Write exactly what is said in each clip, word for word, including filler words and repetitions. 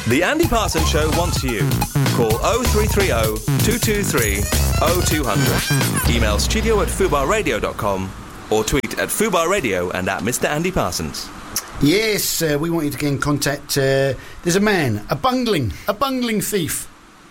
The Andy Parsons Show wants you. Call oh three three oh, two two three, oh two hundred. Email studio at fubar radio dot com or tweet at Fubar Radio and at Mister Andy Parsons. Yes, uh, we want you to get in contact. Uh, there's a man, a bungling, a bungling thief.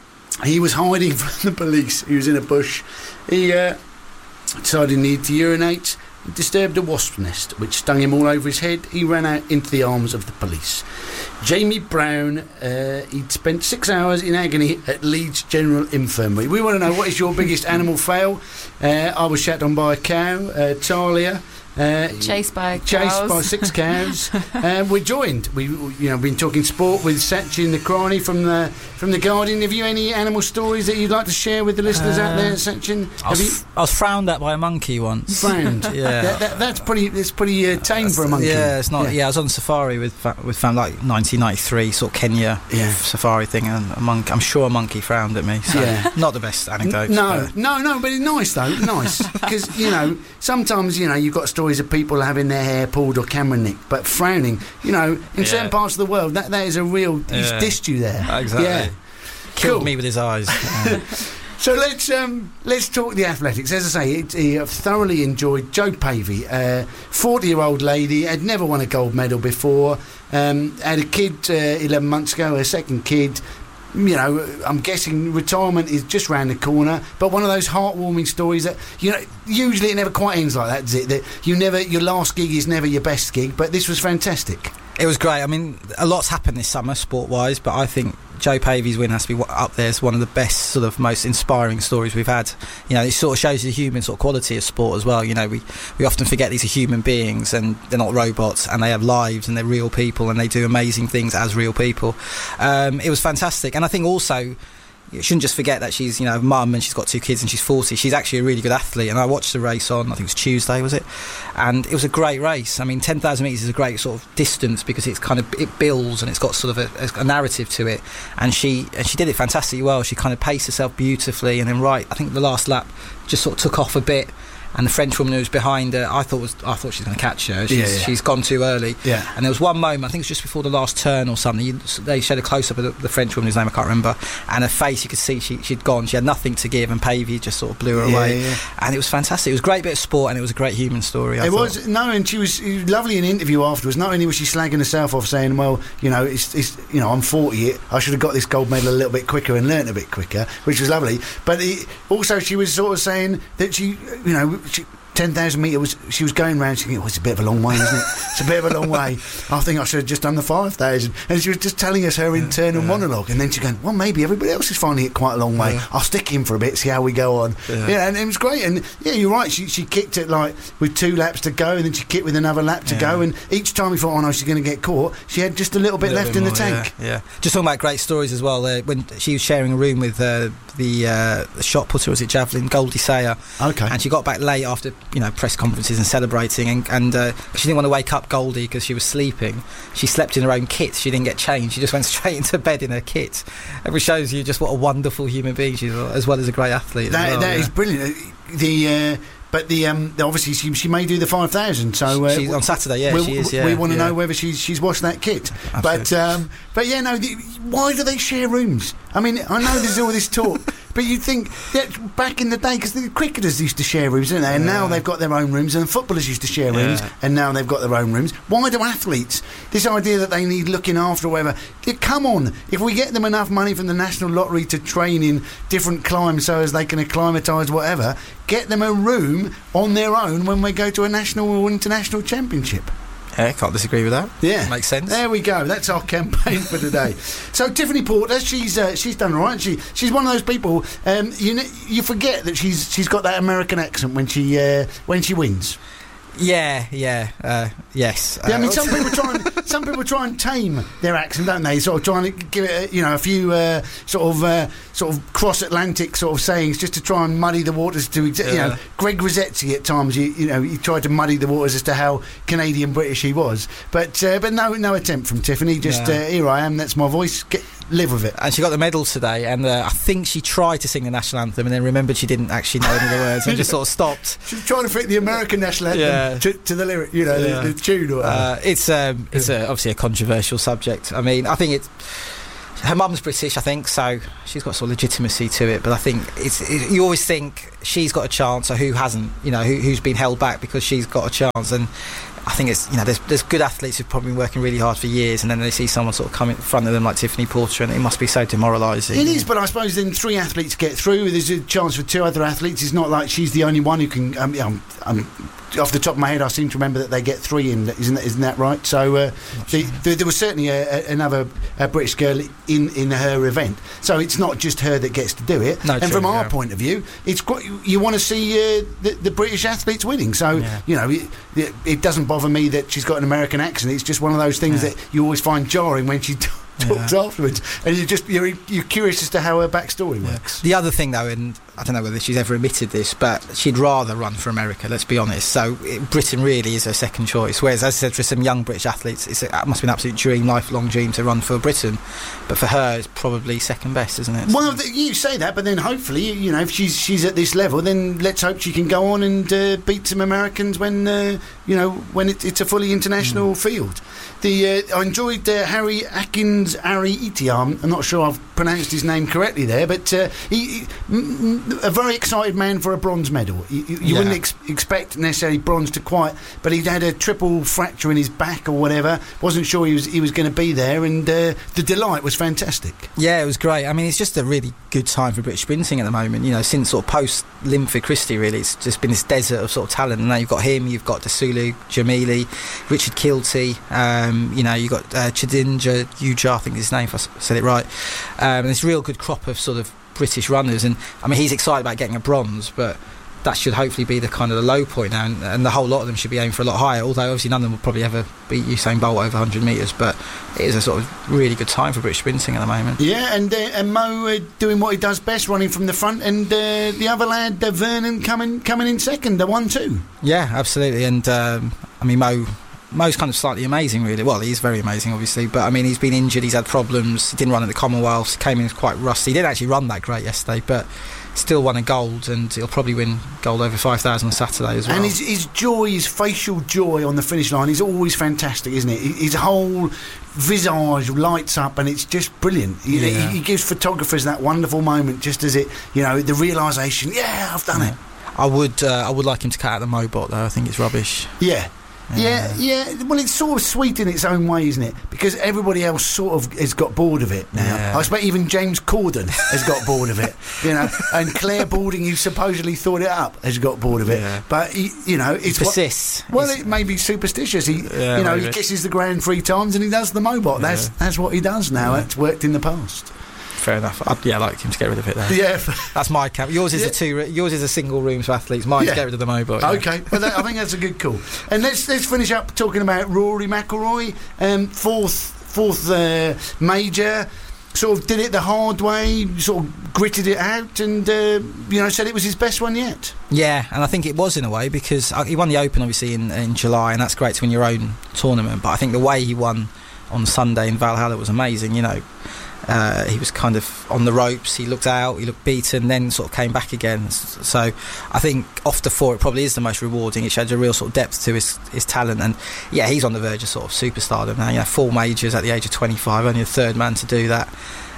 He was hiding from the police. He was in a bush. He uh, decided he needed to urinate. He disturbed a wasp nest, which stung him all over his head. He ran out into the arms of the police. Jamie Brown, uh, he'd spent six hours in agony at Leeds General Infirmary. We want to know, what is your biggest animal fail? Uh, I was shat on by a cow. Uh, Talia. Uh, chased by cows. Chased by six cows. uh, we're joined. We, you know, been talking sport with Sachin Nakrani from the from the Guardian. Have you any animal stories that you'd like to share with the listeners uh, out there, Sachin? I was, Have you? I was frowned at by a monkey once. Frowned. Yeah. That, that, that's pretty. It's pretty uh, tame for a monkey. Yeah, it's not. Yeah, yeah I was on safari with with fam like nineteen ninety-three, sort of Kenya yeah. safari thing, and a monkey. I'm sure a monkey frowned at me. So yeah. Not the best anecdote. No, but. no, no, but it's nice though. Nice because you know sometimes you know you've got stories of people having their hair pulled or camera nicked, but frowning, you know, in yeah. certain parts of the world, that that is a real. He's yeah. dissed you there. Exactly. Yeah. Killed cool. me with his eyes. Yeah. So let's um, let's talk the athletics. As I say, it, it, I've thoroughly enjoyed Jo Pavey, a forty-year-old lady, had never won a gold medal before, um, had a kid uh, eleven months ago, her second kid. You know, I'm guessing retirement is just round the corner, but one of those heartwarming stories that, you know, usually it never quite ends like that, does it? That you never, your last gig is never your best gig, but this was fantastic. It was great. I mean, a lot's happened this summer, sport-wise, but I think Jo Pavey's win has to be up there as one of the best, sort of most inspiring stories we've had. You know, it sort of shows the human sort of quality of sport as well. You know, we, we often forget these are human beings and they're not robots, and they have lives and they're real people and they do amazing things as real people. Um, it was fantastic. And I think also, you shouldn't just forget that she's, you know, a mum and she's got two kids and she's forty. She's actually a really good athlete, and I watched the race on, I think it was Tuesday, was it? And it was a great race. I mean, ten thousand metres is a great sort of distance because it's kind of, it builds and it's got sort of a, a narrative to it, and she and she did it fantastically well. She kind of paced herself beautifully, and then right, I think the last lap just sort of took off a bit, and the French woman who was behind her, I thought was I thought she was going to catch her. She's, yeah, yeah. she's gone too early. Yeah. And there was one moment, I think it was just before the last turn or something, you, they showed a close-up of the, the French woman whose name I can't remember, and her face, you could see she, she'd gone. She had nothing to give, and Pavey just sort of blew her yeah, away. Yeah. And it was fantastic. It was a great bit of sport, and it was a great human story, I It thought. was, no, and she was, was lovely in the interview afterwards. Not only was she slagging herself off, saying, well, you know, it's, it's you know, I'm forty, I should have got this gold medal a little bit quicker and learnt a bit quicker, which was lovely. But it, also she was sort of saying that she, you know, she, ten thousand metre was, she was going round thinking, oh, it's a bit of a long way, isn't it? It's a bit of a long way. I think I should have just done the five thousand. And she was just telling us her internal yeah. monologue, and then she's going, well, maybe everybody else is finding it quite a long way. Yeah. I'll stick in for a bit, see how we go on. Yeah, yeah, and it was great. And yeah, you're right, she, she kicked it like with two laps to go, and then she kicked with another lap to yeah. go, and each time we thought, oh no, she's going to get caught, she had just a little bit a little left bit in more, the tank. Yeah, yeah. Just talking about great stories as well, uh, when she was sharing a room with uh, the, uh, the shot putter, was it javelin, Goldie Sayer. Okay. And she got back late after, you know, press conferences and celebrating, and, and uh, she didn't want to wake up Goldie because she was sleeping. She slept in her own kit. She didn't get changed. She just went straight into bed in her kit. It shows you just what a wonderful human being she is, as well as a great athlete. That, well, that yeah. is brilliant. The uh, but the um, obviously she, she may do the five thousand. So uh, she's on Saturday. Yeah, we, she is. Yeah, we want to yeah. know whether she's she's washed that kit. Absolutely. But um, but yeah, no. The, why do they share rooms? I mean, I know there's all this talk. But you'd think that back in the day, because the cricketers used to share rooms, didn't they? And yeah. now they've got their own rooms, and the footballers used to share yeah. rooms, and now they've got their own rooms. Why do athletes, this idea that they need looking after or whatever, come on, if we get them enough money from the National Lottery to train in different climbs so as they can acclimatise whatever, get them a room on their own when we go to a national or international championship. Yeah, can't disagree with that. Yeah, makes sense. There we go. That's our campaign for today. So Tiffany Porter, she's uh, she's done all right. She she's one of those people. Um, you know, you forget that she's she's got that American accent when she uh, when she wins. Yeah, yeah, uh, yes. Yeah, I mean, uh, some people try and some people try and tame their accent, don't they? Sort of trying to give it, a, you know, a few uh, sort of uh, sort of cross-Atlantic sort of sayings just to try and muddy the waters. To exa- yeah. you know, Greg Rossetti at times, you, you know, he tried to muddy the waters as to how Canadian British he was, but uh, but no no attempt from Tiffany. Just yeah. uh, here I am. That's my voice. Get, live with it. And she got the medal today, and uh, I think she tried to sing the national anthem and then remembered she didn't actually know any of the words and just sort of stopped. She was trying to fit the American national anthem yeah. to, to the lyric, you know, yeah. the, the tune or whatever. Uh, it's um, it's a, obviously a controversial subject. I mean, I think it's her mum's British, I think, so she's got sort of legitimacy to it. But I think it's it, you always think she's got a chance, or who hasn't? You know, who, who's been held back because she's got a chance. And I think it's, you know, there's there's good athletes who've probably been working really hard for years, and then they see someone sort of come in front of them like Tiffany Porter, and it must be so demoralising. It is, but I suppose then three athletes get through. There's a chance for two other athletes. It's not like she's the only one who can. Um, um, um, off the top of my head, I seem to remember that they get three in. Isn't that, isn't that right? So uh, the, the, there was certainly a, a, another a British girl in, in her event. So it's not just her that gets to do it. No, and true, from our yeah. point of view, it's quite, you want to see uh, the, the British athletes winning. So Yeah. you know, it, it, it doesn't bother me that she's got an American accent. It's just one of those things Yeah. that you always find jarring when she. T- talks Yeah. afterwards, and you just you're, you're curious as to how her backstory works. The other thing, though, and I don't know whether she's ever admitted this, but she'd rather run for America, let's be honest. So it, Britain really is her second choice. Whereas, as I said, for some young British athletes, it's a, it must be an absolute dream, lifelong dream to run for Britain. But for her, it's probably second best, isn't it? Well, th- you say that, but then hopefully, you know, if she's she's at this level, then let's hope she can go on and uh, beat some Americans when uh, you know when it, it's a fully international mm. field. The uh, I enjoyed uh, Harry Atkins Ari Itiam. I'm not sure I've pronounced his name correctly there, but uh, he, he m- m- a very excited man for a bronze medal. You, you Yeah. wouldn't ex- expect necessarily bronze to quite, but he'd had a triple fracture in his back or whatever. Wasn't sure he was he was going to be there, and uh, the delight was fantastic. Yeah, it was great. I mean, it's just a really good time for British sprinting at the moment. You know, since sort of post Linford Christie, really, it's just been this desert of sort of talent. And now you've got him, you've got Desulu, Jamili, Richard Kilty. Um, you know, you've got uh, Chidinja Uja, I think is his name, if I s- said it right. Um, and it's a real good crop of sort of British runners. And I mean, he's excited about getting a bronze, but that should hopefully be the kind of the low point now, and, and the whole lot of them should be aiming for a lot higher, although obviously none of them will probably ever beat Usain Bolt over one hundred metres, but it is a sort of really good time for British sprinting at the moment. Yeah, and uh, and Mo uh, doing what he does best, running from the front, and uh, the other lad, uh, Vernon, coming coming in second, the one two. Yeah, absolutely. And um, I mean, Mo Mo's kind of slightly amazing, really. Well, he's very amazing, obviously, but I mean, he's been injured, he's had problems, he didn't run at the Commonwealth, came in quite rusty. He didn't actually run that great yesterday, but still won a gold, and he'll probably win gold over five thousand on Saturday as well. And his, his joy, his facial joy on the finish line is always fantastic, isn't it? His whole visage lights up, and it's just brilliant. He, Yeah. he, he gives photographers that wonderful moment, just as it, you know, the realisation, yeah, I've done Yeah. it. I would, uh, I would like him to cut out the Mobot, though. I think it's rubbish. Yeah. Yeah. yeah, yeah. Well, it's sort of sweet in its own way, isn't it? Because everybody else sort of has got bored of it now. Yeah. I expect even James Corden has got bored of it, you know. And Claire Balding, who supposedly thought it up, has got bored of it. Yeah. But he, you know, it's what, Persists. well, He's- it may be superstitious. He, Yeah, you know, maybe. he kisses the ground three times and he does the Mobot. That's Yeah. that's what he does now. Yeah. It's worked in the past. Fair enough. I'd, yeah, I'd like him to get rid of it there. Yeah. That's my camp. Yours is Yeah. a two. Yours is a single rooms for athletes. Mine's Yeah. get rid of the Mobot. Yeah. Okay, well, that, I think that's a good call. And let's let's finish up talking about Rory McIlroy, um, fourth fourth uh, major. Sort of did it the hard way, sort of gritted it out, and uh, you know, said it was his best one yet. Yeah, and I think it was in a way, because uh, he won the Open obviously in, in July, and that's great to win your own tournament. But I think the way he won on Sunday in Valhalla was amazing. You know, uh, he was kind of on the ropes. He looked out, he looked beaten, then sort of came back again. So I think off the four, it probably is the most rewarding. It shows a real sort of depth to his his talent, and yeah, he's on the verge of sort of superstardom now. You know, four majors at the age of twenty-five, only the third man to do that.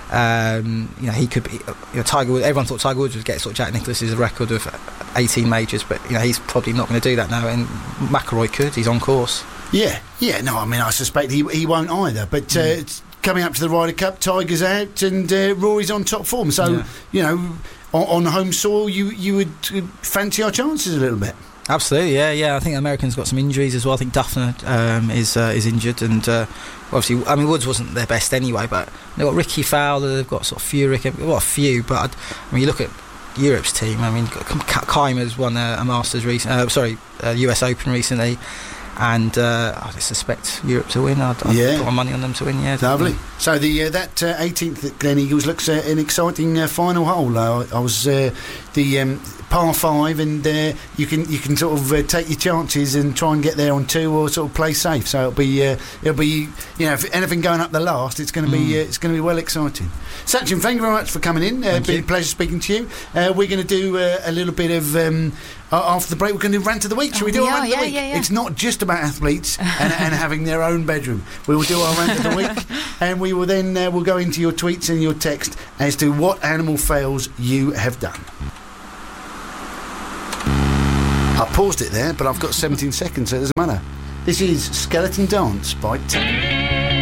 Um, you know, he could be. You know, Tiger Woods. Everyone thought Tiger Woods would get sort of Jack Nicklaus's record of eighteen majors, but you know, he's probably not going to do that now. And McIlroy could. He's on course. Yeah, yeah. No, I mean, I suspect he he won't either. But uh, Mm. it's coming up to the Ryder Cup, Tiger's out, and uh, Rory's on top form. So Yeah. you know, on, on home soil, you you would uh, fancy our chances a little bit. Absolutely, yeah, yeah. I think the Americans got some injuries as well. I think Duffner um, is uh, is injured, and uh, obviously, I mean, Woods wasn't their best anyway. But they've got Ricky Fowler, they've got sort of Furyk, well, a few. But I'd, I mean, you look at Europe's team. I mean, Keimer's won a, a Masters recent, uh, sorry, a U S Open recently, and uh, I suspect Europe to win. I'd, I'd Yeah. put my money on them to win. Yeah, Lovely. So the uh, that uh, eighteenth at Glen Eagles looks uh, an exciting uh, final hole. Uh, I was uh, the um, par five, and uh, you can you can sort of uh, take your chances and try and get there on two, or sort of play safe. So it'll be uh, it'll be you know, if anything going up the last, it's going to be Mm. uh, it's going to be well exciting. Sachin, thank you very much for coming in. Uh, Thank been you. a pleasure speaking to you. Uh, we're going to do uh, a little bit of. Um, uh, after the break, we're going to do Rant of the Week. Shall Oh, we do we our are, Rant of the yeah, Week? yeah, yeah. It's not just about athletes and, and having their own bedroom. We will do our Rant of the Week. and we will then uh, we'll go into your tweets and your text as to what animal fails you have done. I paused it there, but I've got seventeen seconds, so it doesn't matter. This is Skeleton Dance by Tap.